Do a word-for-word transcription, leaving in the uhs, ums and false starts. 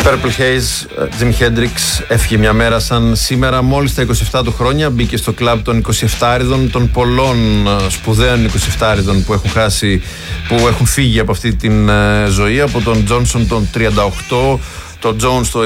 Purple Haze, Jimi Hendrix έφυγε μια μέρα σαν σήμερα, μόλις τα είκοσι επτά του χρόνια. Μπήκε στο κλαμπ των εικοσιεφτάριδων, των πολλών σπουδαίων εικοσιεφτάριδων που έχουν χάσει, που έχουν φύγει από αυτή την ζωή. Από τον Johnson τον τριάντα οκτώ, τον Jones το